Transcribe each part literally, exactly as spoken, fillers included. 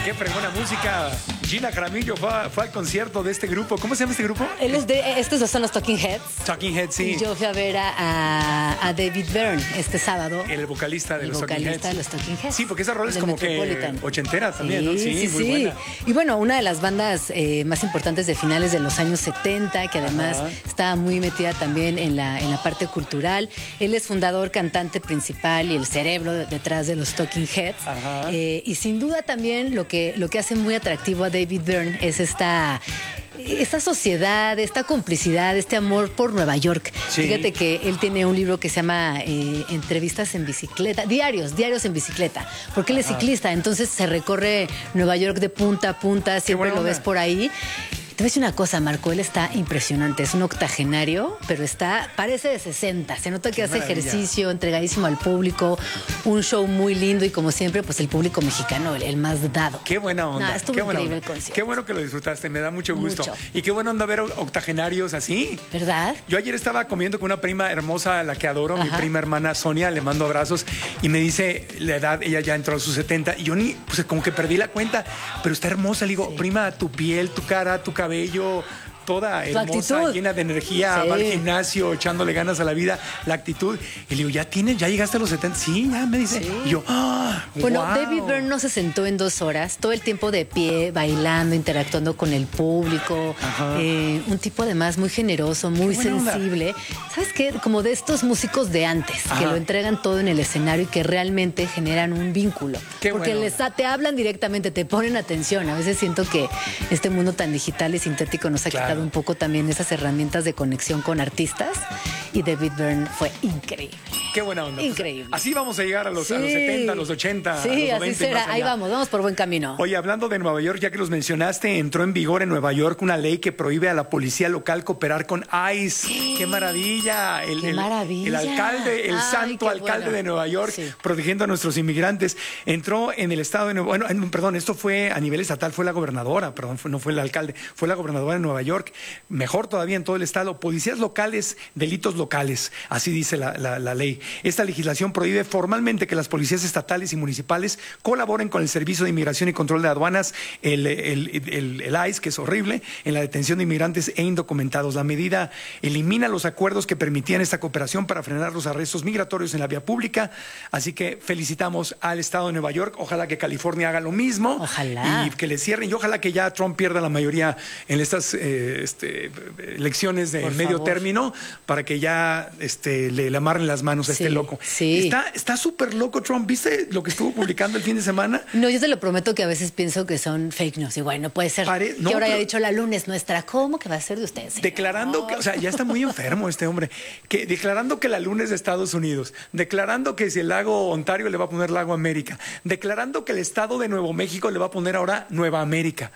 Qué fregona música. Gina Jaramillo fue, fue al concierto de este grupo. ¿Cómo se llama este grupo? Él es de, estos son los Talking Heads. Talking Heads, sí. Y yo fui a ver a, a, a David Byrne este sábado. El vocalista de el los vocalista Talking Heads. de los Talking Heads. Sí, porque esa rola es como que ochentera también, sí, ¿no? Sí, sí, muy sí. buena. Y bueno, una de las bandas eh, más importantes de finales de los años setenta, que además Ajá. estaba muy metida también en la, en la parte cultural. Él es fundador, cantante principal y el cerebro de, detrás de los Talking Heads. Eh, y sin duda también lo que, lo que hace muy atractivo a David Byrne es esta... esta sociedad, esta complicidad, este amor por Nueva York. Sí. Fíjate que él tiene un libro que se llama eh, Entrevistas en bicicleta, diarios, diarios en bicicleta, porque él es ciclista, entonces se recorre Nueva York de punta a punta, siempre lo ves por ahí. Te voy a decir una cosa, Marco, él está impresionante, es un octogenario, pero está, parece de sesenta, se nota que Qué hace maravilla. ejercicio, entregadísimo al público, un show muy lindo y como siempre, pues el público mexicano, el, el más dado. Qué buena onda. No, estuvo qué buena increíble onda. el concierto. Qué bueno que lo disfrutaste, me da mucho gusto. Mucho. Y qué bueno onda ver octogenarios así. ¿Verdad? Yo ayer estaba comiendo con una prima hermosa, a la que adoro, Ajá. mi prima hermana Sonia, le mando abrazos y me dice la edad, ella ya entró a sus setenta y yo ni, pues como que perdí la cuenta, pero está hermosa. Le digo, Sí. prima, tu piel, tu cara, tu cabello, toda hermosa, actitud. llena de energía, Sí. va al gimnasio, echándole ganas a la vida, la actitud. Y le digo, ¿ya tienes? ¿Ya llegaste a los setenta? Sí, ya me dice. Sí. Y yo, ¡ah! Bueno, wow. David Byrne no se sentó en dos horas, todo el tiempo de pie, bailando, interactuando con el público. Eh, un tipo además muy generoso, muy Qué buena sensible. ¿Sabes qué? Como de estos músicos de antes, Ajá. que lo entregan todo en el escenario y que realmente generan un vínculo. Qué Porque buena les, te hablan directamente, te ponen atención. A veces siento que este mundo tan digital y sintético nos ha Claro. quitado un poco también esas herramientas de conexión con artistas. Y David Byrne fue increíble. Qué buena onda. Increíble. Pues así vamos a llegar a los, a los Sí. setenta, a los ochenta, Sí, a los así noventa y será. más allá. Ahí vamos, vamos por buen camino. Oye, hablando de Nueva York, ya que los mencionaste, entró en vigor en Nueva York una ley que prohíbe a la policía local cooperar con ICE. ¡Qué maravilla! El, ¡Qué el- maravilla! el alcalde, el Ay, santo qué alcalde bueno. de Nueva York, Sí. protegiendo a nuestros inmigrantes. Entró en el estado de Nueva York. Bueno, en- perdón, esto fue a nivel estatal, fue la gobernadora, perdón, fue- no fue el alcalde, fue la gobernadora de Nueva York. Mejor todavía en todo el estado. Policías locales, delitos locales. Así dice la, la- la ley. Esta legislación prohíbe formalmente que las policías estatales y municipales colaboren con el Servicio de Inmigración y Control de Aduanas, el, el, el- el ICE, que es horrible, en la detención de inmigrantes e indocumentados. La medida elimina los acuerdos que permitían esta cooperación para frenar los arrestos migratorios en la vía pública. Así que felicitamos al estado de Nueva York. Ojalá que California haga lo mismo. Ojalá. Y que le cierren. Y ojalá que ya Trump pierda la mayoría en estas eh, este, elecciones de Por medio favor. término para que ya este, le, le amarren las manos a Sí, este loco. sí. Está está súper loco Trump. ¿Viste lo que estuvo publicando el fin de semana? No, yo te lo prometo que a veces pienso que son fake news. Y bueno, no puede ser. Pare- no, que ahora pero- haya dicho la luna es nuestra. ¿Cómo que va a ser de ustedes? señor? Declarando que, o sea, ya está muy enfermo este hombre, que declarando que la luna es de Estados Unidos, declarando que si el lago Ontario le va a poner lago América, declarando que el estado de Nuevo México le va a poner ahora Nueva América.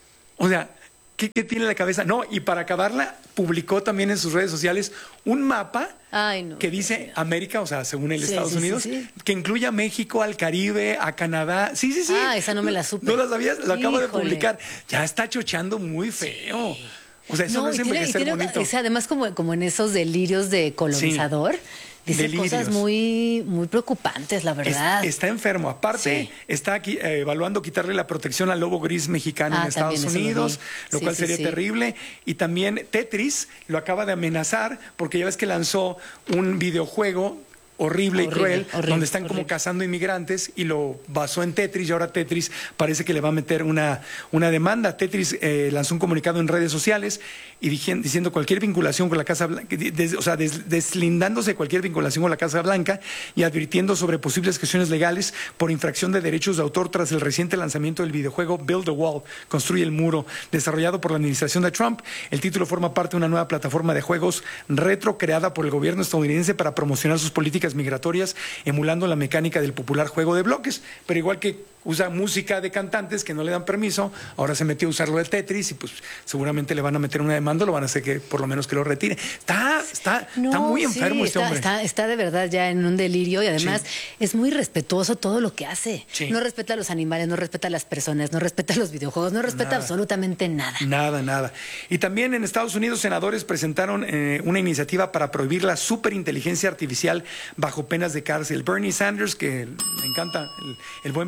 O sea, ¿qué, qué tiene en la cabeza? No, y para acabarla, publicó también en sus redes sociales un mapa Ay, no. que dice América, o sea, según el Sí, Estados sí, sí, Unidos, sí. que incluye a México, al Caribe, a Canadá. Sí, sí, sí. Ah, esa no me la supe. ¿No la sabías? Lo acabo de Híjole. publicar. Ya está chocheando muy feo. O sea, eso no, No, es y tiene, y envejecer tiene- bonito. o sea, además como, como en esos delirios de colonizador, dice Delirios. cosas muy, muy preocupantes, la Es- verdad. está enfermo. Aparte, Sí. está aquí eh, evaluando quitarle la protección al lobo gris mexicano Ah, en Estados también eso lo Unidos, vi. lo Sí, cual sí, sería sí. terrible. Y también Tetris lo acaba de amenazar porque ya ves que lanzó un videojuego horrible, y Horrible, cruel, horrible, donde están como horrible. cazando inmigrantes y lo basó en Tetris y ahora Tetris parece que le va a meter una, una demanda. Tetris eh, lanzó un comunicado en redes sociales y dijen- diciendo cualquier vinculación con la Casa Blanca, des- o sea, des- deslindándose de cualquier vinculación con la Casa Blanca y advirtiendo sobre posibles cuestiones legales por infracción de derechos de autor tras el reciente lanzamiento del videojuego Build the Wall, Construye el Muro, desarrollado por la administración de Trump. El título forma parte de una nueva plataforma de juegos retro creada por el gobierno estadounidense para promocionar sus políticas migratorias, emulando la mecánica del popular juego de bloques, pero igual que usa música de cantantes que no le dan permiso, ahora se metió a usarlo de Tetris y pues seguramente le van a meter una demanda, lo van a hacer que por lo menos que lo retire. Está, está, No, está muy sí, enfermo este está, hombre. Está, está de verdad ya en un delirio y además es muy respetuoso todo lo que hace. Sí. No respeta a los animales, no respeta a las personas, no respeta los videojuegos, no respeta Nada. absolutamente nada. Nada, nada. Y también en Estados Unidos, senadores presentaron eh, una iniciativa para prohibir la superinteligencia artificial bajo penas de cárcel. Bernie Sanders, que me encanta, el, el buen Bernie Sanders,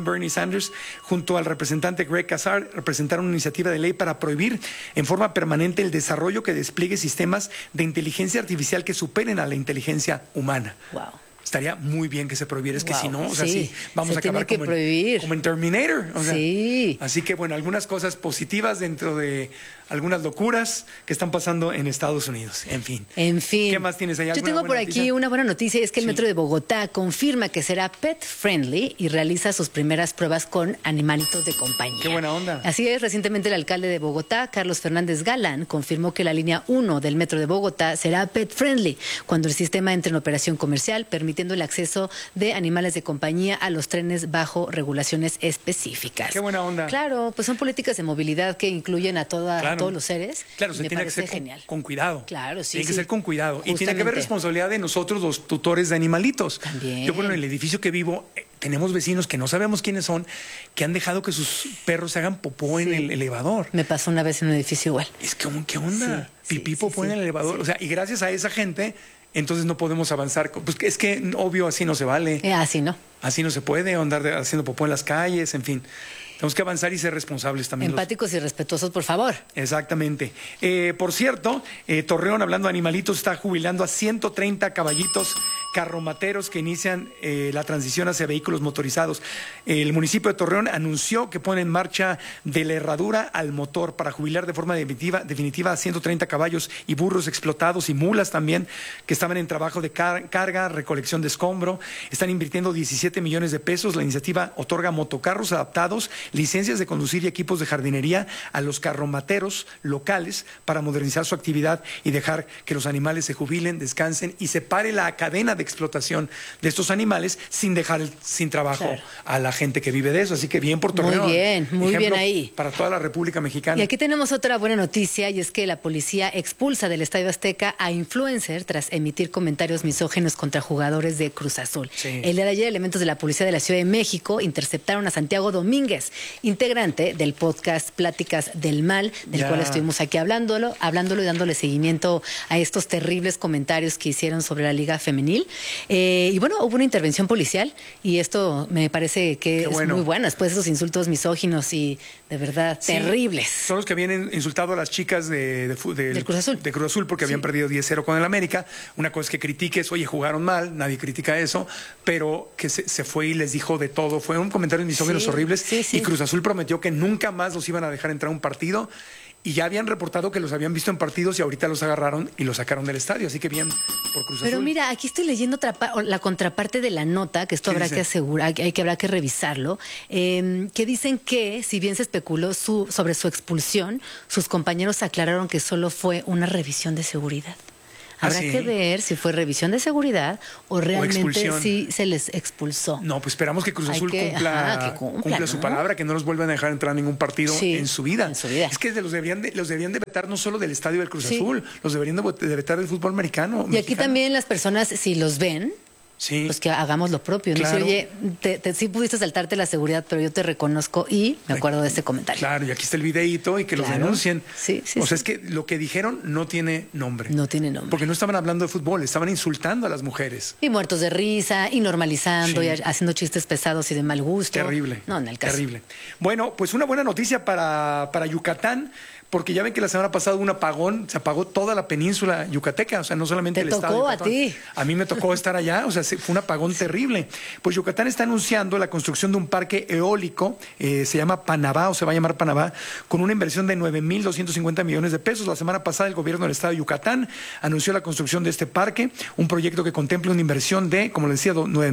Sanders, junto al representante Greg Casar, presentaron una iniciativa de ley para prohibir en forma permanente el desarrollo que despliegue sistemas de inteligencia artificial que superen a la inteligencia humana. Wow. Estaría muy bien que se prohibiera, es que wow, si no, o sea, sí, sí, vamos se a acabar tiene que como, prohibir. En, como en Terminator. O sea, sí. Así que, bueno, algunas cosas positivas dentro de algunas locuras que están pasando en Estados Unidos. En fin. En fin. ¿Qué más tienes allá? Yo tengo por aquí noticia? una buena noticia, es que el sí. Metro de Bogotá confirma que será pet friendly y realiza sus primeras pruebas con animalitos de compañía. Qué buena onda. Así es, recientemente el alcalde de Bogotá, Carlos Fernández Galán, confirmó que la línea uno del Metro de Bogotá será pet friendly cuando el sistema entre en operación comercial, permitiendo el acceso de animales de compañía a los trenes bajo regulaciones específicas. Qué buena onda. Claro, pues son políticas de movilidad que incluyen a, toda, claro. a todos los seres. Claro, se tiene que ser con, con cuidado. Claro, sí. Tiene sí. que ser con cuidado. Justamente. Y tiene que haber responsabilidad de nosotros, los tutores de animalitos. También. Yo, bueno, en el edificio que vivo, eh, tenemos vecinos que no sabemos quiénes son, que han dejado que sus perros se hagan popó sí. en el elevador. Me pasó una vez en un edificio igual. Es que, ¿qué onda? Sí, Pipí, sí, popó sí, en el elevador. Sí. O sea, y gracias a esa gente, entonces no podemos avanzar. Pues es que, obvio, así no se vale. Eh, así no. Así no se puede andar haciendo popó en las calles, en fin. Tenemos que avanzar y ser responsables también. Empáticos los... y respetuosos, por favor. Exactamente. Eh, por cierto, eh, Torreón, hablando de animalitos, está jubilando a ciento treinta caballitos carromateros que inician eh, la transición hacia vehículos motorizados. El municipio de Torreón anunció que pone en marcha de la herradura al motor para jubilar de forma definitiva, definitiva a ciento treinta caballos y burros explotados y mulas también que estaban en trabajo de car carga, recolección de escombro. Están invirtiendo diecisiete millones de pesos. La iniciativa otorga motocarros adaptados, licencias de conducir y equipos de jardinería a los carromateros locales para modernizar su actividad y dejar que los animales se jubilen, descansen y se pare la cadena de explotación de estos animales sin dejar el, sin trabajo claro. a la gente que vive de eso. Así que bien por Torreón. Muy bien, muy bien ahí. Para toda la República Mexicana. Y aquí tenemos otra buena noticia y es que la policía expulsa del Estadio Azteca a influencer tras emitir comentarios misóginos contra jugadores de Cruz Azul. Sí. El día de ayer, elementos de la policía de la Ciudad de México interceptaron a Santiago Domínguez, integrante del podcast Pláticas del Mal, del ya. cual estuvimos aquí hablándolo, hablándolo y dándole seguimiento a estos terribles comentarios que hicieron sobre la Liga Femenil. Eh, y bueno, hubo una intervención policial y esto me parece que Qué es bueno. muy bueno, después de esos insultos misóginos y de verdad sí. terribles. Son los que habían insultado a las chicas de, de, de, del Cruz Azul. de Cruz Azul porque sí. habían perdido diez cero con el América. Una cosa es que critiques, oye, jugaron mal, nadie critica eso, pero que se, se fue y les dijo de todo. Fue un comentario misóginos sí. horribles sí, sí. y Cruz Azul prometió que nunca más los iban a dejar entrar a un partido. Y ya habían reportado que los habían visto en partidos y ahorita los agarraron y los sacaron del estadio. Así que bien por Cruz Azul. Pero mira, aquí estoy leyendo otra la contraparte de la nota, que esto habrá dice? que asegurar, hay que habrá que revisarlo, eh, que dicen que, si bien se especuló su, sobre su expulsión, sus compañeros aclararon que solo fue una revisión de seguridad. Habrá ¿Ah, sí? que ver si fue revisión de seguridad o realmente o si se les expulsó. No, pues esperamos que Cruz Azul que, cumpla, ajá, que cumpla, cumpla ¿no? su palabra, que no los vuelvan a dejar entrar a ningún partido sí, en, su vida. en su vida. Es que los deberían de, los deberían de vetar no solo del estadio del Cruz sí. Azul, los deberían de, de vetar del fútbol americano. Y mexicano. Aquí también las personas, si los ven, sí. pues que hagamos lo propio. Claro. ¿no? Si, oye, te, te, sí pudiste saltarte la seguridad, pero yo te reconozco y me acuerdo de este comentario. Claro, y aquí está el videíto y que claro. los denuncien. Sí, sí, o sea, sí. es que lo que dijeron no tiene nombre. No tiene nombre. Porque no estaban hablando de fútbol, estaban insultando a las mujeres. Y muertos de risa, y normalizando, sí. y haciendo chistes pesados y de mal gusto. Terrible. No, en el caso. Terrible. Bueno, pues una buena noticia para, para Yucatán. Porque ya ven que la semana pasada hubo un apagón, se apagó toda la península yucateca, o sea, no solamente el estado. Te tocó a ti. A mí me tocó estar allá, o sea, fue un apagón terrible. Pues Yucatán está anunciando la construcción de un parque eólico, eh, se llama Panabá, o se va a llamar Panabá, con una inversión de nueve mil doscientos cincuenta millones de pesos. La semana pasada el gobierno del estado de Yucatán anunció la construcción de este parque, un proyecto que contempla una inversión de, como les decía, nueve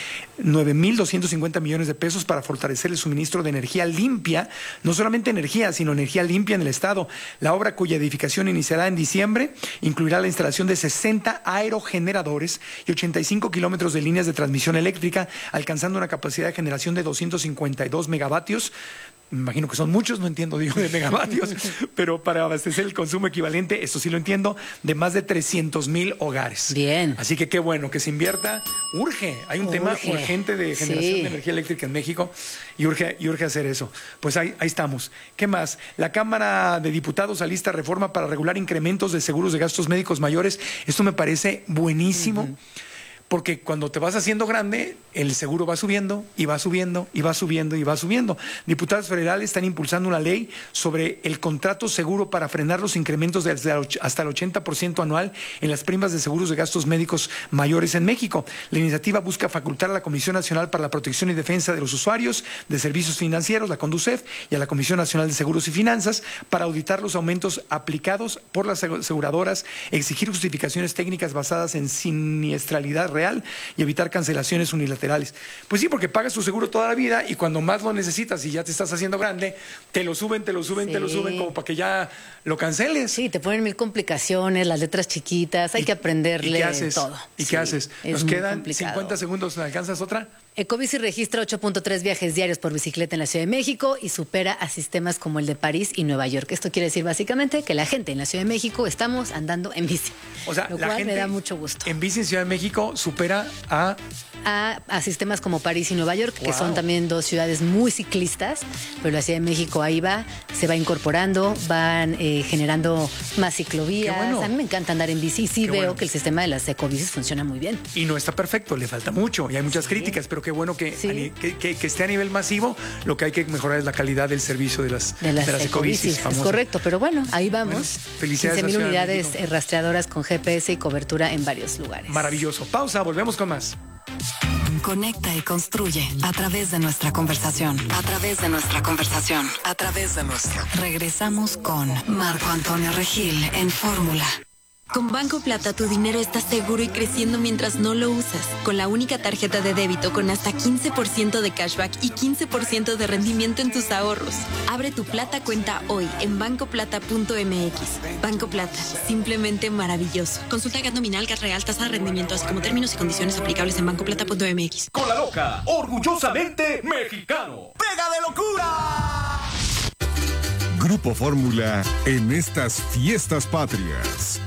mil doscientos cincuenta millones de pesos para fortalecer el suministro de energía limpia, no solamente energía, sino energía limpia en el estado. La obra, cuya edificación iniciará en diciembre, incluirá la instalación de sesenta aerogeneradores y ochenta y cinco kilómetros de líneas de transmisión eléctrica, alcanzando una capacidad de generación de doscientos cincuenta y dos megavatios. Me imagino que son muchos, no entiendo, digo, de megavatios, pero para abastecer el consumo equivalente, esto sí lo entiendo, de más de trescientos mil hogares. Bien. Así que qué bueno que se invierta. Urge, hay un urge. tema urgente de generación sí. de energía eléctrica en México y urge, y urge hacer eso. Pues ahí, ahí estamos. ¿Qué más? La Cámara de Diputados alista reforma para regular incrementos de seguros de gastos médicos mayores. Esto me parece buenísimo. Uh-huh. porque cuando te vas haciendo grande, el seguro va subiendo y va subiendo y va subiendo y va subiendo. Diputados federales están impulsando una ley sobre el contrato seguro para frenar los incrementos de hasta el ochenta por ciento anual en las primas de seguros de gastos médicos mayores en México. La iniciativa busca facultar a la Comisión Nacional para la Protección y Defensa de los Usuarios de Servicios Financieros, la CONDUCEF, y a la Comisión Nacional de Seguros y Finanzas para auditar los aumentos aplicados por las aseguradoras, exigir justificaciones técnicas basadas en siniestralidad real y evitar cancelaciones unilaterales. Pues sí, porque pagas tu seguro toda la vida y cuando más lo necesitas y ya te estás haciendo grande, te lo suben, te lo suben, sí. te lo suben como para que ya lo canceles. Sí, te ponen mil complicaciones, las letras chiquitas, hay ¿Y, que aprenderle ¿y qué haces? todo. ¿Y sí, qué haces? Nos quedan complicado. cincuenta segundos, ¿me alcanzas otra? Ecobici registra ocho punto tres viajes diarios por bicicleta en la Ciudad de México y supera a sistemas como el de París y Nueva York. Esto quiere decir básicamente que la gente en la Ciudad de México estamos andando en bici. O sea, lo la cual gente me da mucho gusto. En bici en Ciudad de México supera a... A, a sistemas como París y Nueva York, wow. que son también dos ciudades muy ciclistas, pero la Ciudad de México ahí va, se va incorporando, van eh, generando más ciclovías. Bueno. A mí me encanta andar en bici y sí Qué veo bueno. que el sistema de las ecobicis funciona muy bien. Y no está perfecto, le falta mucho y hay muchas sí. críticas, pero qué bueno que, sí. a, que, que, que esté a nivel masivo. Lo que hay que mejorar es la calidad del servicio de las, de las, de las ecobicis. Es correcto, pero bueno, ahí vamos. Bueno, felicidades. quince mil unidades rastreadoras con G P S y cobertura en varios lugares. Maravilloso. Pausa, volvemos con más. Conecta y construye a través de nuestra conversación. A través de nuestra conversación. A través de nuestra. Regresamos con Marco Antonio Regil en Fórmula. Con Banco Plata tu dinero está seguro y creciendo mientras no lo usas. Con la única tarjeta de débito con hasta quince por ciento de cashback y quince por ciento de rendimiento en tus ahorros. Abre tu Plata cuenta hoy en banco plata punto m x. Banco Plata, simplemente maravilloso. Consulta Gat nominal, Gat real, tasa de rendimiento, así como términos y condiciones aplicables en banco plata punto m x. Con la loca, orgullosamente mexicano. ¡Pega de locura! Grupo Fórmula en estas fiestas patrias.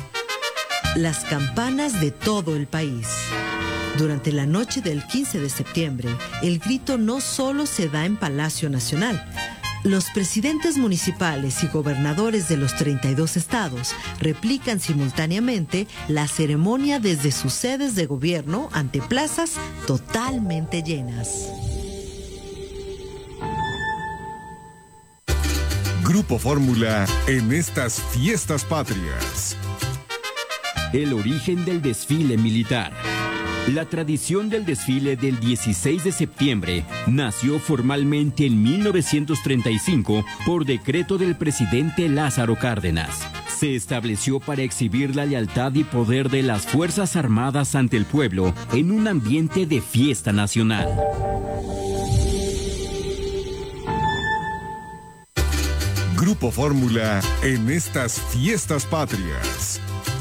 Las campanas de todo el país. Durante la noche del quince de septiembre, el grito no solo se da en Palacio Nacional. Los presidentes municipales y gobernadores de los treinta y dos estados replican simultáneamente la ceremonia desde sus sedes de gobierno ante plazas totalmente llenas. Grupo Fórmula en estas fiestas patrias. El origen del desfile militar. La tradición del desfile del dieciséis de septiembre nació formalmente en mil novecientos treinta y cinco por decreto del presidente Lázaro Cárdenas. Se estableció para exhibir la lealtad y poder de las Fuerzas Armadas ante el pueblo en un ambiente de fiesta nacional. Grupo Fórmula en estas fiestas patrias.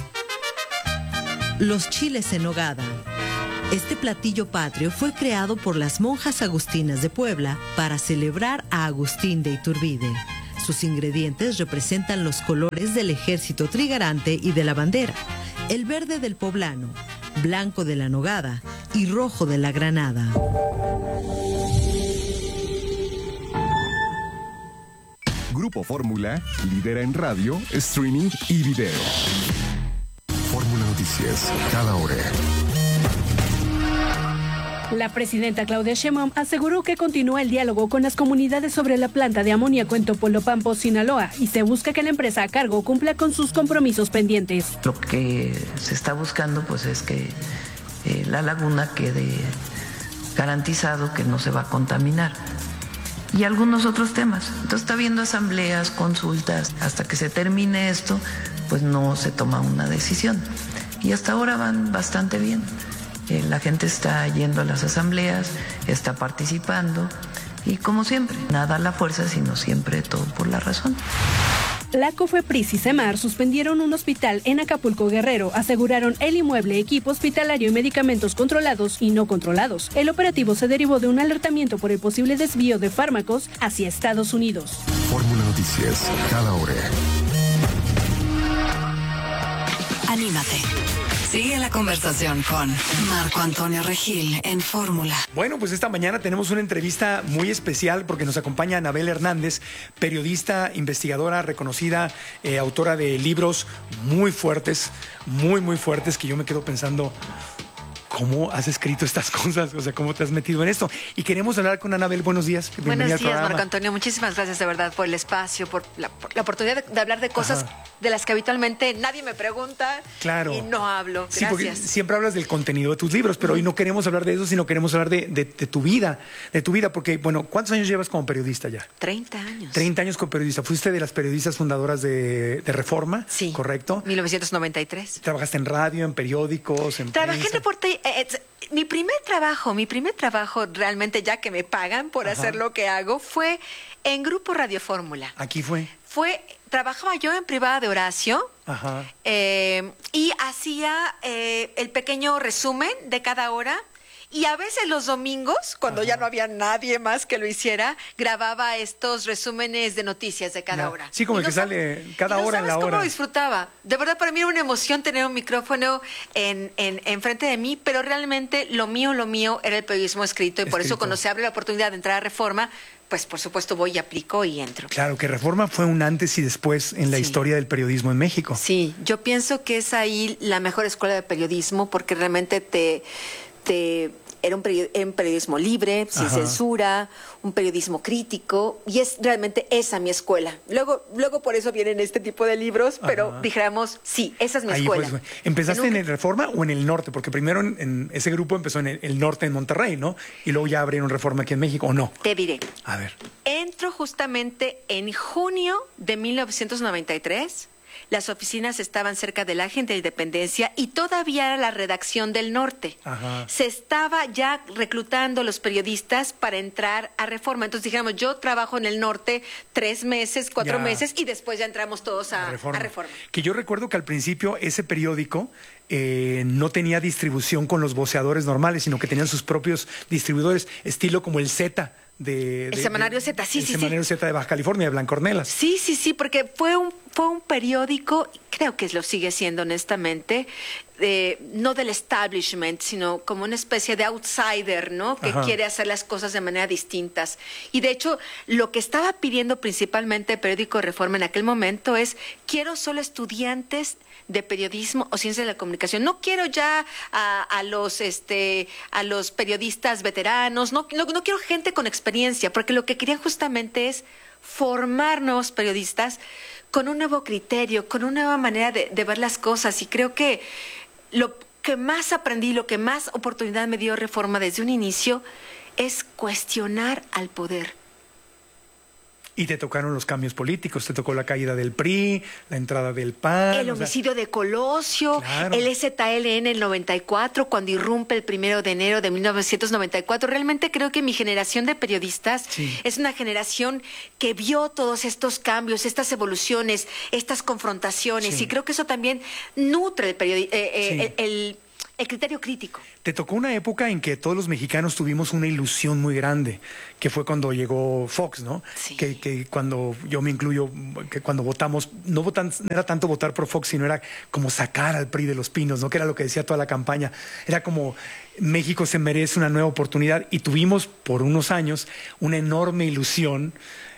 Los chiles en nogada. Este platillo patrio fue creado por las monjas agustinas de Puebla para celebrar a Agustín de Iturbide. Sus ingredientes representan los colores del ejército trigarante y de la bandera, el verde del poblano, blanco de la nogada y rojo de la granada. Grupo Fórmula lidera en radio, streaming y video. Fórmula Noticias, cada hora. La presidenta Claudia Sheinbaum aseguró que continúa el diálogo con las comunidades sobre la planta de amoníaco en Topolobampo, Sinaloa, y se busca que la empresa a cargo cumpla con sus compromisos pendientes. Lo que se está buscando pues es que eh, la laguna quede garantizado que no se va a contaminar. Y algunos otros temas. Entonces está habiendo asambleas, consultas. Hasta que se termine esto, pues no se toma una decisión. Y hasta ahora van bastante bien. Eh, la gente está yendo a las asambleas, está participando. Y como siempre, nada a la fuerza, sino siempre todo por la razón. La COFEPRIS y CEMAR suspendieron un hospital en Acapulco, Guerrero. Aseguraron el inmueble, equipo hospitalario y medicamentos controlados y no controlados. El operativo se derivó de un alertamiento por el posible desvío de fármacos hacia Estados Unidos. Fórmula Noticias, cada hora. Anímate. Sigue la conversación con Marco Antonio Regil en Fórmula. Bueno, pues esta mañana tenemos una entrevista muy especial porque nos acompaña Anabel Hernández, periodista, investigadora, reconocida, eh, autora de libros muy fuertes, muy, muy fuertes, que yo me quedo pensando, ¿cómo has escrito estas cosas? O sea, ¿cómo te has metido en esto? Y queremos hablar con Anabel. Buenos días. Buenos días, Marco Antonio. Muchísimas gracias de verdad por el espacio, por la, por la oportunidad de, de hablar de cosas Ajá. de las que habitualmente nadie me pregunta claro. y no hablo. Gracias. Sí, porque siempre hablas del contenido de tus libros, pero mm. hoy no queremos hablar de eso, sino queremos hablar de, de, de tu vida, de tu vida, porque, bueno, ¿cuántos años llevas como periodista ya? Treinta años. Treinta años como periodista. Fuiste de las periodistas fundadoras de, de Reforma, sí. ¿correcto? mil novecientos noventa y tres. Trabajaste en radio, en periódicos, en Trabajé prensa. en reporte. Eh, mi primer trabajo, mi primer trabajo realmente, ya que me pagan por Ajá. hacer lo que hago, fue en Grupo Radio Fórmula. ¿Aquí fue? Fue, trabajaba yo en privada de Horacio. Ajá. Eh, y hacía eh, el pequeño resumen de cada hora. Y a veces los domingos, cuando Ajá. ya no había nadie más que lo hiciera, grababa estos resúmenes de noticias de cada no. hora. Sí, como y el no que sale cada no hora en la hora. ¿Sabes cómo disfrutaba? De verdad, para mí era una emoción tener un micrófono en, en, en frente de mí, pero realmente lo mío, lo mío era el periodismo escrito. Y escrito. Por eso cuando se abre la oportunidad de entrar a Reforma, pues por supuesto voy y aplico y entro. Claro, que Reforma fue un antes y después en la sí. historia del periodismo en México. Sí, yo pienso que es ahí la mejor escuela de periodismo porque realmente te... te Era un, period un periodismo libre, sin Ajá. censura, un periodismo crítico, y es realmente esa mi escuela. Luego, luego por eso vienen este tipo de libros, pero Ajá. dijéramos, sí, esa es mi Ahí escuela. Pues, ¿empezaste en, un... en el Reforma o en el norte? Porque primero en, en ese grupo empezó en el, el norte, en Monterrey, ¿no? Y luego ya abrieron Reforma aquí en México, ¿o no? Te diré. A ver. Entro justamente en junio de mil novecientos noventa y tres. Las oficinas estaban cerca del Ángel de Independencia y todavía era la redacción del norte. Ajá. Se estaba ya reclutando los periodistas para entrar a Reforma. Entonces dijéramos, yo trabajo en el norte tres meses, cuatro ya. meses y después ya entramos todos a, a, Reforma. a Reforma. Que yo recuerdo que al principio ese periódico eh, no tenía distribución con los voceadores normales, sino que tenían sus propios distribuidores, estilo como el Z. De, el de, semanario Z, sí, el sí, semanario sí. Z de Baja California, de Blancornelas. Sí, sí, sí, porque fue un, fue un periódico, creo que lo sigue siendo honestamente, eh, no del establishment, sino como una especie de outsider, ¿no? Que Ajá. quiere hacer las cosas de manera distintas. Y de hecho, lo que estaba pidiendo principalmente el periódico Reforma en aquel momento es, quiero solo estudiantes de periodismo o ciencia de la comunicación. No quiero ya a, a los este a los periodistas veteranos, no, no, no quiero gente con experiencia, porque lo que querían justamente es formar nuevos periodistas con un nuevo criterio, con una nueva manera de, de ver las cosas. Y creo que lo que más aprendí, lo que más oportunidad me dio Reforma desde un inicio es cuestionar al poder. Y te tocaron los cambios políticos, te tocó la caída del P R I, la entrada del P A N. El homicidio o sea, de Colosio, claro. el S Z L N en el noventa y cuatro, cuando irrumpe el primero de enero de mil novecientos noventa y cuatro. Realmente creo que mi generación de periodistas sí. es una generación que vio todos estos cambios, estas evoluciones, estas confrontaciones. Sí. Y creo que eso también nutre el, periodi- eh, eh, sí. el, el El criterio crítico. Te tocó una época en que todos los mexicanos tuvimos una ilusión muy grande, que fue cuando llegó Fox, ¿no? Sí. Que, que cuando, yo me incluyo, que cuando votamos, no, votan, no era tanto votar por Fox, sino era como sacar al P R I de los pinos, ¿no? Que era lo que decía toda la campaña. Era como, México se merece una nueva oportunidad, y tuvimos por unos años una enorme ilusión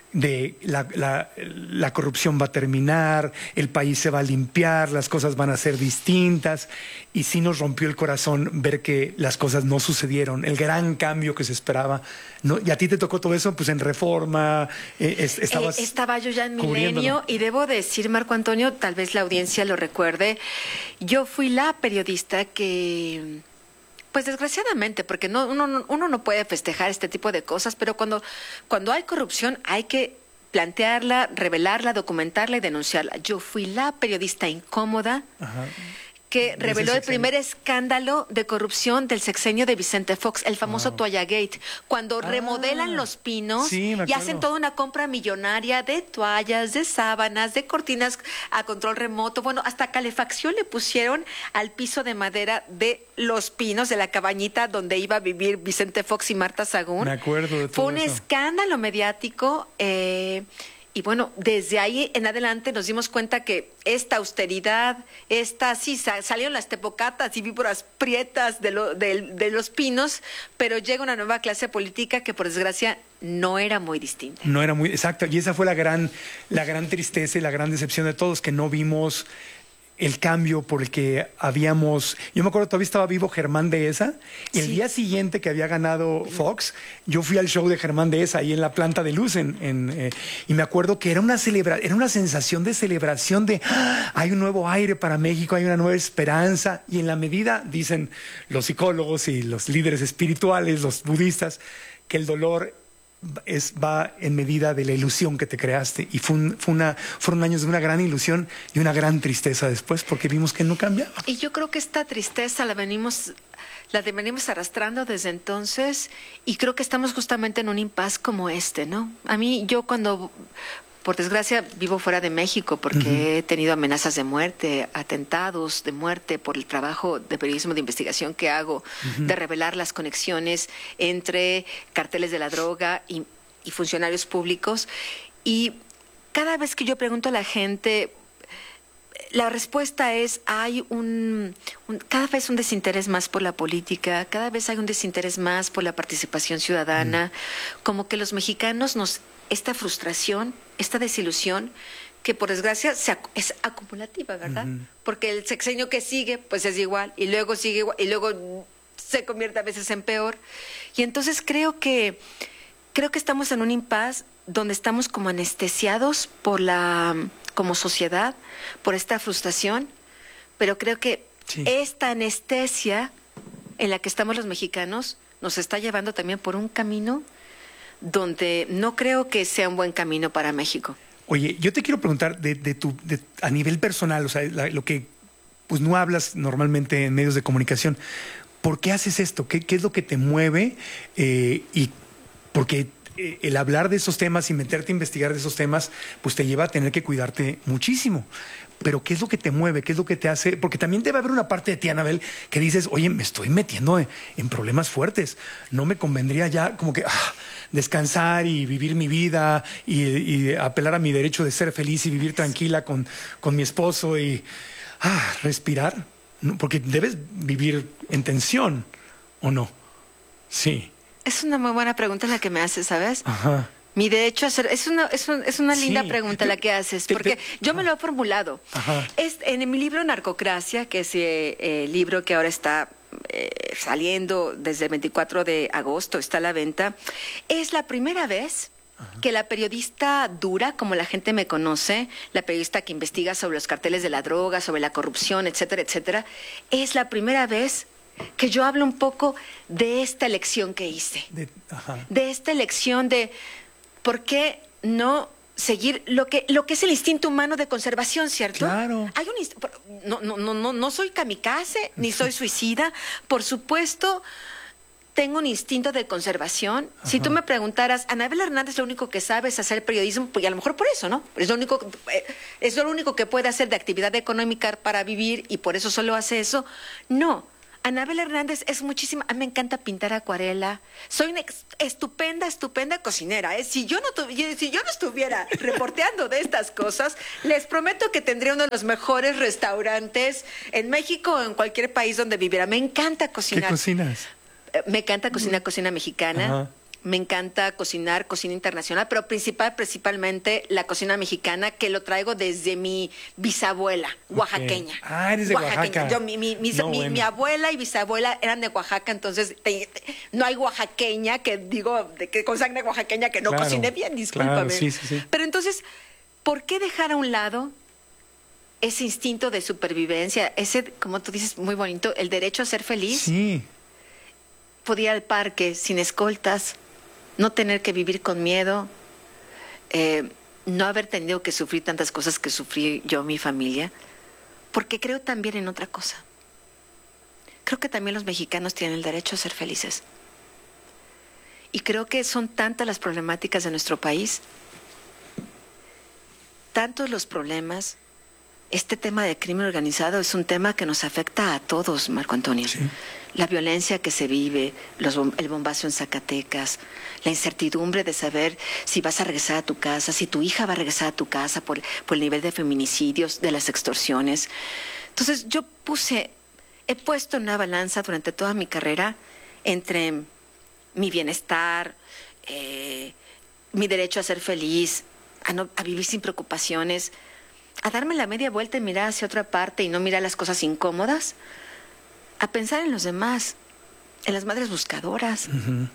de la, la, la corrupción va a terminar, el país se va a limpiar, las cosas van a ser distintas, y sí nos rompió el corazón ver que las cosas no sucedieron, el gran cambio que se esperaba. ¿No? ¿Y a ti te tocó todo eso? Pues en Reforma, eh, es, estabas eh, estaba yo ya en Milenio, y debo decir, Marco Antonio, tal vez la audiencia lo recuerde, yo fui la periodista que... Pues desgraciadamente, porque no, uno, uno no puede festejar este tipo de cosas, pero cuando, cuando hay corrupción hay que plantearla, revelarla, documentarla y denunciarla. Yo fui la periodista incómoda Ajá. que reveló el primer escándalo de corrupción del sexenio de Vicente Fox, el famoso wow. Toalla Gate, cuando ah, remodelan Los Pinos sí, y hacen toda una compra millonaria de toallas, de sábanas, de cortinas a control remoto, bueno, hasta calefacción le pusieron al piso de madera de Los Pinos, de la cabañita donde iba a vivir Vicente Fox y Marta Sagún. Me acuerdo de todo Fue un eso. escándalo mediático, eh, y bueno, desde ahí en adelante nos dimos cuenta que esta austeridad, esta, sí, salieron las tepocatas y víboras prietas de, lo, de, de Los Pinos, pero llega una nueva clase política que por desgracia no era muy distinta. No era muy, exacto, y esa fue la gran, la gran tristeza y la gran decepción de todos, que no vimos el cambio por el que habíamos... Yo me acuerdo, todavía estaba vivo Germán Dehesa, y el Sí. día siguiente que había ganado Fox, yo fui al show de Germán Dehesa ahí en la planta de luz, en, en, eh, y me acuerdo que era una, celebra era una sensación de celebración de ¡ah! Hay un nuevo aire para México, hay una nueva esperanza, y en la medida, dicen los psicólogos y los líderes espirituales, los budistas, que el dolor es, va en medida de la ilusión que te creaste, y fue un, fue una, fueron años de una gran ilusión y una gran tristeza después, porque vimos que no cambiaba. Y yo creo que esta tristeza la venimos, la de- venimos arrastrando desde entonces, y creo que estamos justamente en un impasse como este, ¿no? A mí, yo cuando, por desgracia, vivo fuera de México porque Ujú. he tenido amenazas de muerte, atentados de muerte por el trabajo de periodismo de investigación que hago, Ujú. de revelar las conexiones entre carteles de la droga y, y funcionarios públicos. Y cada vez que yo pregunto a la gente, la respuesta es, hay un, un- cada vez un desinterés más por la política, cada vez hay un desinterés más por la participación ciudadana, como que los mexicanos nos, esta frustración, esta desilusión, que por desgracia se ac- es acumulativa, ¿verdad? Ujú. Porque el sexenio que sigue, pues es igual, y luego sigue igual, y luego se convierte a veces en peor. Y entonces creo que, creo que estamos en un impasse donde estamos como anestesiados por la, como sociedad, por esta frustración, pero creo que esta anestesia en la que estamos los mexicanos nos está llevando también por un camino donde no creo que sea un buen camino para México. Oye, yo te quiero preguntar de, de tu, de- a nivel personal, o sea, la- lo que pues no hablas normalmente en medios de comunicación. ¿Por qué haces esto? ¿Qué, qué es lo que te mueve? Eh, y porque eh, el hablar de esos temas y meterte a investigar de esos temas, pues te lleva a tener que cuidarte muchísimo. Pero ¿qué es lo que te mueve? ¿Qué es lo que te hace? Porque también debe haber una parte de ti, Anabel, que dices, oye, me estoy metiendo en, en problemas fuertes. No me convendría ya como que ah, descansar y vivir mi vida y, y apelar a mi derecho de ser feliz y vivir tranquila con, con mi esposo y ah, respirar. No, porque debes vivir en tensión, ¿o no? Sí. Es una muy buena pregunta la que me haces, ¿sabes? Ajá. Mi derecho a ser, es una, es un- es una linda Sí. pregunta la que haces, porque yo me lo he formulado. Ajá. Es, en mi libro Narcocracia, que es eh, el libro que ahora está eh, saliendo desde el veinticuatro de agosto, está a la venta, es la primera vez que la periodista dura, como la gente me conoce, la periodista que investiga sobre los carteles de la droga, sobre la corrupción, etcétera, etcétera, es la primera vez que yo hablo un poco de esta elección que hice, De- ajá. de esta elección de por qué no seguir lo que lo que es el instinto humano de conservación, ¿cierto? Claro. Hay un inst- por- no no no no no soy kamikaze ni soy suicida, por supuesto. Tengo un instinto de conservación. Si tú me preguntaras, Anabel Hernández lo único que sabe es hacer periodismo, pues a lo mejor por eso, ¿no? Es lo único, eh, es lo único que puede hacer de actividad económica para vivir y por eso solo hace eso. No. Anabel Hernández es muchísima. A mí me encanta pintar acuarela. Soy una ex- estupenda, estupenda cocinera. ¿eh? Si yo no tu- si yo no estuviera reporteando de estas cosas, les prometo que tendría uno de los mejores restaurantes en México o en cualquier país donde viviera. Me encanta ¿Qué cocinar. cocinas? Eh, Me encanta cocinar cocina mexicana. Ajá. Me encanta cocinar cocina internacional, pero principal, principalmente la cocina mexicana, que lo traigo desde mi bisabuela, oaxaqueña. Ah, eres de Oaxaca. Yo, mi, mi, mis- No, mi- bueno. mi abuela y bisabuela eran de Oaxaca, entonces te- te- no hay oaxaqueña que digo, de que con sangre oaxaqueña que no Claro, cocine bien, discúlpame. claro, sí, sí, sí. Pero entonces, ¿por qué dejar a un lado ese instinto de supervivencia, ese, como tú dices, muy bonito, el derecho a ser feliz? Sí. Poder ir al parque sin escoltas, no tener que vivir con miedo, eh, no haber tenido que sufrir tantas cosas que sufrí yo, mi familia, porque creo también en otra cosa. Creo que también los mexicanos tienen el derecho a ser felices. Y creo que son tantas las problemáticas de nuestro país, tantos los problemas. Este tema de crimen organizado es un tema que nos afecta a todos, Marco Antonio. La violencia que se vive, los bom- el bombazo en Zacatecas, la incertidumbre de saber si vas a regresar a tu casa, si tu hija va a regresar a tu casa por, por el nivel de feminicidios, de las extorsiones. Entonces yo puse, he puesto en una balanza durante toda mi carrera entre mi bienestar, eh, mi derecho a ser feliz, a, no, a vivir sin preocupaciones, a darme la media vuelta y mirar hacia otra parte y no mirar las cosas incómodas, a pensar en los demás, en las madres buscadoras. Uh-huh.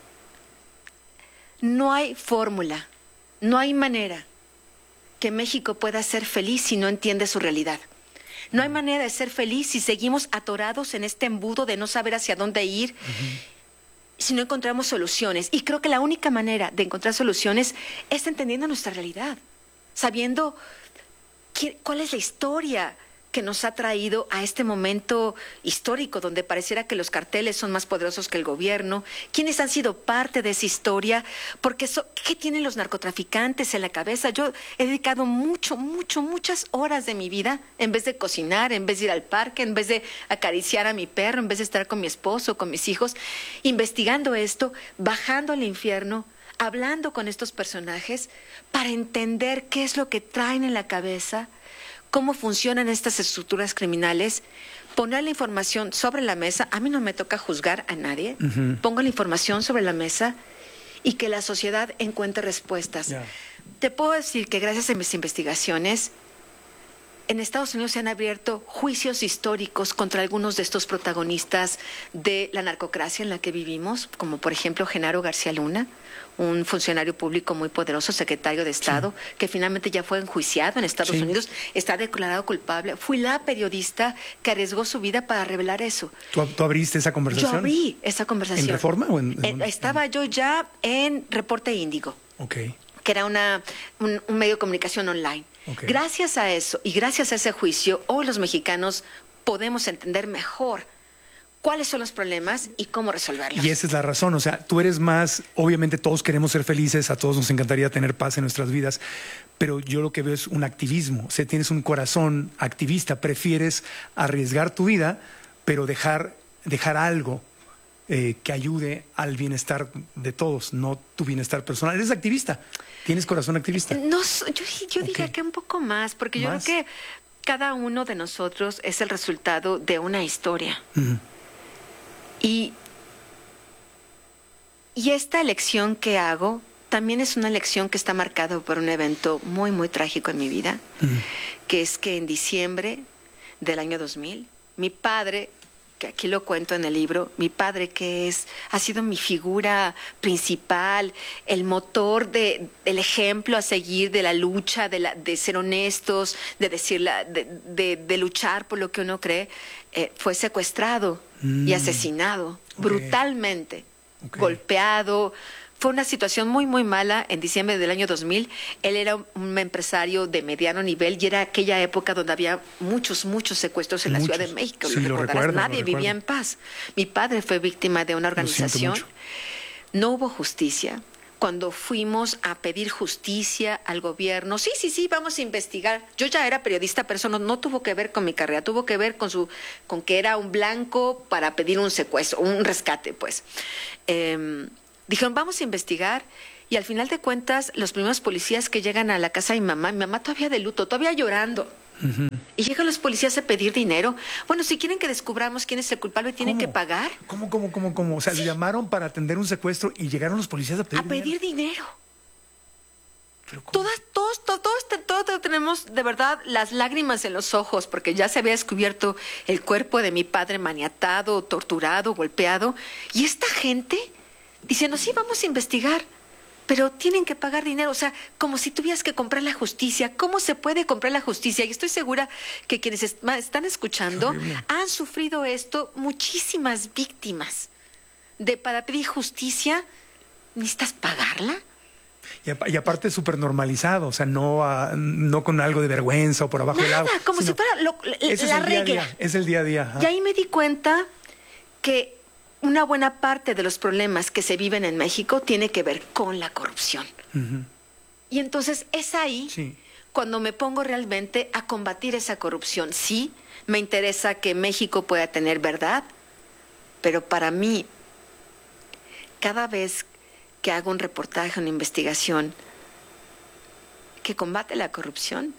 No hay fórmula, no hay manera que México pueda ser feliz si no entiende su realidad. No hay manera de ser feliz si seguimos atorados en este embudo de no saber hacia dónde ir, uh-huh. si no encontramos soluciones. Y creo que la única manera de encontrar soluciones es entendiendo nuestra realidad, sabiendo qué, cuál es la historia que nos ha traído a este momento histórico donde pareciera que los carteles son más poderosos que el gobierno, quiénes han sido parte de esa historia, porque so, ¿qué tienen los narcotraficantes en la cabeza? Yo he dedicado mucho, mucho, muchas horas de mi vida, en vez de cocinar, en vez de ir al parque, en vez de acariciar a mi perro, en vez de estar con mi esposo, con mis hijos, investigando esto, bajando al infierno, hablando con estos personajes para entender qué es lo que traen en la cabeza, cómo funcionan estas estructuras criminales, poner la información sobre la mesa. A mí no me toca juzgar a nadie. Uh-huh. Pongo la información sobre la mesa y que la sociedad encuentre respuestas. Yeah. Te puedo decir que gracias a mis investigaciones, en Estados Unidos se han abierto juicios históricos contra algunos de estos protagonistas de la narcocracia en la que vivimos, como por ejemplo Genaro García Luna, un funcionario público muy poderoso, secretario de Estado, sí. que finalmente ya fue enjuiciado en Estados sí. Unidos, está declarado culpable. Fui la periodista que arriesgó su vida para revelar eso. ¿Tú, tú abriste esa conversación? Yo abrí esa conversación. ¿En Reforma o en...? en estaba yo ya en Reporte Índigo, okay. que era una, un, un medio de comunicación online. Okay. Gracias a eso y gracias a ese juicio, hoy los mexicanos podemos entender mejor cuáles son los problemas y cómo resolverlos. Y esa es la razón, o sea, tú eres más, obviamente todos queremos ser felices, a todos nos encantaría tener paz en nuestras vidas, pero yo lo que veo es un activismo, o sea, tienes un corazón activista, prefieres arriesgar tu vida, pero dejar, dejar algo eh, que ayude al bienestar de todos, no tu bienestar personal. Eres activista, tienes corazón activista. No, yo, yo diría okay. que un poco más, porque yo ¿Más? creo que cada uno de nosotros es el resultado de una historia. Uh-huh. Y, y esta elección que hago también es una elección que está marcada por un evento muy, muy trágico en mi vida, uh-huh. que es que en diciembre del año dos mil, mi padre, que aquí lo cuento en el libro, mi padre que es, ha sido mi figura principal, el motor de, del ejemplo a seguir de la lucha, de, la, de ser honestos, de, decir la, de, de, de luchar por lo que uno cree, eh, fue secuestrado mm. y asesinado okay. brutalmente, okay. golpeado. Fue una situación muy, muy mala en diciembre del año dos mil. Él era un empresario de mediano nivel y era aquella época donde había muchos, muchos secuestros en muchos. la Ciudad de México. Sí, lo recuerdo, Nadie lo vivía en paz. Mi padre fue víctima de una organización. No hubo justicia. Cuando fuimos a pedir justicia al gobierno, sí, sí, sí, vamos a investigar. Yo ya era periodista, pero eso no, no tuvo que ver con mi carrera, tuvo que ver con su, con que era un blanco para pedir un secuestro, un rescate, pues. Eh, Dijeron, vamos a investigar, y al final de cuentas, los primeros policías que llegan a la casa de mi mamá, mi mamá todavía de luto, todavía llorando, uh-huh. y llegan los policías a pedir dinero. Bueno, si quieren que descubramos quién es el culpable, tienen ¿Cómo? que pagar. ¿Cómo, cómo, cómo, cómo? O sea, sí. llamaron para atender un secuestro y llegaron los policías a pedir a dinero. A pedir dinero. Todas, todos, todos, todos, todos tenemos de verdad las lágrimas en los ojos porque ya se había descubierto el cuerpo de mi padre maniatado, torturado, golpeado, y esta gente diciendo, sí, vamos a investigar, pero tienen que pagar dinero. O sea, como si tuvieras que comprar la justicia. ¿Cómo se puede comprar la justicia? Y estoy segura que quienes est- están escuchando han sufrido esto, muchísimas víctimas. De para pedir justicia, ¿necesitas pagarla? Y, a- y aparte súper normalizado, o sea, no, a, no con algo de vergüenza o por abajo Nada, del agua. como si fuera lo, la, ese la es el regla. Día a día, es el día a día. Ajá. Y ahí me di cuenta que una buena parte de los problemas que se viven en México tiene que ver con la corrupción. Uh-huh. Y entonces es ahí sí. cuando me pongo realmente a combatir esa corrupción. Sí, me interesa que México pueda tener verdad, pero para mí, cada vez que hago un reportaje, una investigación que combate la corrupción,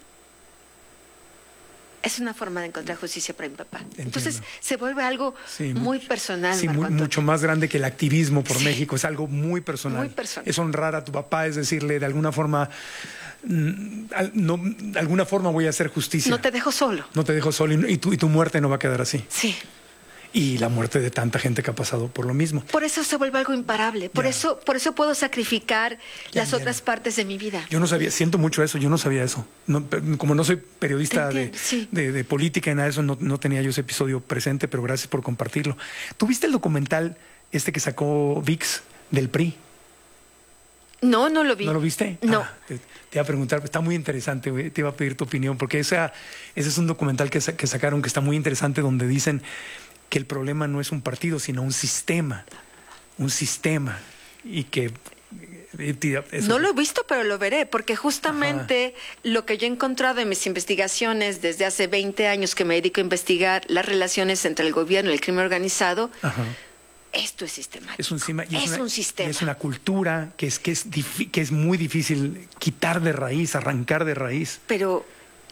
es una forma de encontrar justicia para mi papá. Entiendo. Entonces se vuelve algo sí, muy personal. Sí, muy, mucho más grande que el activismo por sí. México. Es algo muy personal. Muy personal. Es honrar a tu papá, es decirle de alguna forma, no, de alguna forma voy a hacer justicia. No te dejo solo. No te dejo solo y, y, tu, y tu muerte no va a quedar así. Sí. Y la muerte de tanta gente que ha pasado por lo mismo. Por eso se vuelve algo imparable. Por, eso, por eso puedo sacrificar ya, las ya, otras partes de mi vida. Yo no sabía, siento mucho eso, yo no sabía eso. No, como no soy periodista de, sí. de, de política y nada de eso, no, no tenía yo ese episodio presente, pero gracias por compartirlo. ¿Tuviste el documental este que sacó V I X del P R I? No, no lo vi. ¿No lo viste? No. Ah, te, te iba a preguntar, está muy interesante, güey, te iba a pedir tu opinión, porque esa, ese es un documental que, que sacaron que está muy interesante, donde dicen que el problema no es un partido, sino un sistema, un sistema, y que... Eso. No lo he visto, pero lo veré, porque justamente Ajá. lo que yo he encontrado en mis investigaciones desde hace veinte años que me dedico a investigar las relaciones entre el gobierno y el crimen organizado, Ajá. esto es sistemático. Es un, y es es una, un sistema. Es una cultura que es, que, es que es muy difícil quitar de raíz, arrancar de raíz. Pero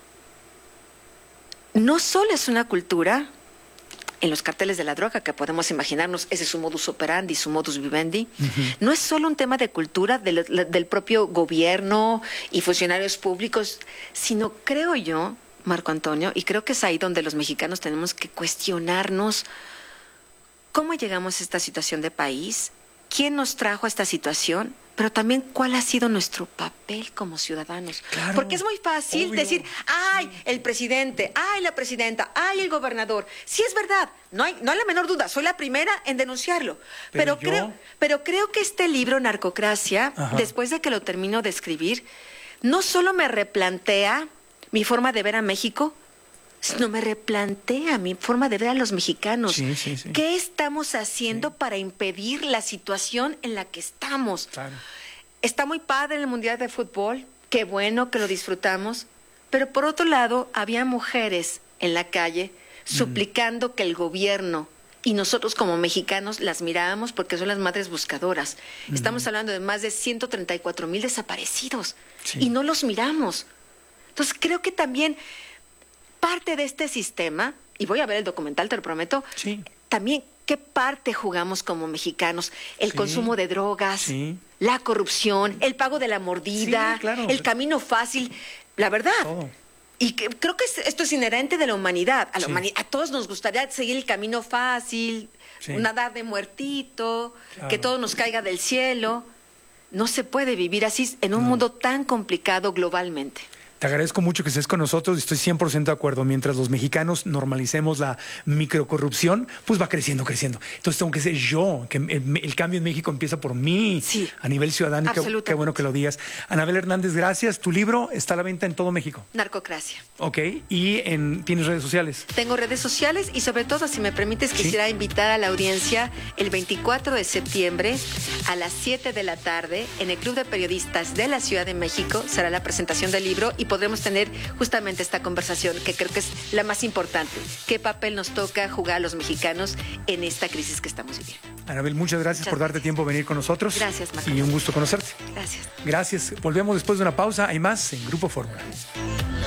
no solo es una cultura... En los carteles de la droga, que podemos imaginarnos, ese es su modus operandi, su modus vivendi, uh-huh. no es solo un tema de cultura del, del propio gobierno y funcionarios públicos, sino creo yo, Marco Antonio, y creo que es ahí donde los mexicanos tenemos que cuestionarnos cómo llegamos a esta situación de país, quién nos trajo a esta situación, pero también cuál ha sido nuestro papel como ciudadanos. Claro, porque es muy fácil obvio. decir, ay, el presidente, ay, la presidenta, ay, el gobernador. Sí, es verdad, no hay, no hay la menor duda, soy la primera en denunciarlo. Pero, pero, yo... creo, pero creo que este libro, Narcocracia, Ajá. después de que lo termino de escribir, no solo me replantea mi forma de ver a México, sino me replantea mi forma de ver a los mexicanos. Sí, sí, sí. ¿Qué estamos haciendo sí. para impedir la situación en la que estamos? Claro. Está muy padre el Mundial de Fútbol, qué bueno que lo disfrutamos, pero por otro lado había mujeres en la calle suplicando mm. que el gobierno y nosotros como mexicanos las mirábamos porque son las madres buscadoras. Mm. Estamos hablando de más de ciento treinta y cuatro mil desaparecidos sí. y no los miramos. Entonces creo que también... parte de este sistema, y voy a ver el documental, te lo prometo, sí. también qué parte jugamos como mexicanos, el sí. consumo de drogas, sí. la corrupción, el pago de la mordida, sí, claro. el camino fácil, la verdad. Todo. Y que, creo que esto es inherente de la humanidad. A, la sí. humanidad, a todos nos gustaría seguir el camino fácil, sí. nadar de muertito, claro. que todo nos caiga del cielo. No se puede vivir así en un no. mundo tan complicado globalmente. Te agradezco mucho que estés con nosotros y estoy cien por ciento de acuerdo. Mientras los mexicanos normalicemos la microcorrupción, pues va creciendo, creciendo. Entonces tengo que ser yo, que el, el cambio en México empieza por mí, sí, a nivel ciudadano. Qué, qué bueno que lo digas. Anabel Hernández, gracias. Tu libro está a la venta en todo México. Narcocracia. Ok. ¿Y en, tienes redes sociales? Tengo redes sociales y sobre todo, si me permites, quisiera ¿Sí? invitar a la audiencia el veinticuatro de septiembre a las siete de la tarde en el Club de Periodistas de la Ciudad de México. Será la presentación del libro y podremos tener justamente esta conversación que creo que es la más importante. ¿Qué papel nos toca jugar a los mexicanos en esta crisis que estamos viviendo? Anabel, muchas gracias muchas por darte gracias. tiempo de venir con nosotros. Gracias, Marco. Y un gusto conocerte. Gracias. Gracias. Volvemos después de una pausa. Hay más en Grupo Fórmula.